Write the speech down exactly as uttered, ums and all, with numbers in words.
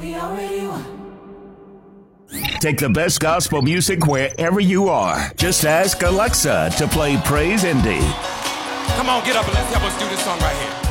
We already won. Take the best gospel music wherever you are. Just ask Alexa to play Praise Indie. Come on, get up and let's help us do this song right here.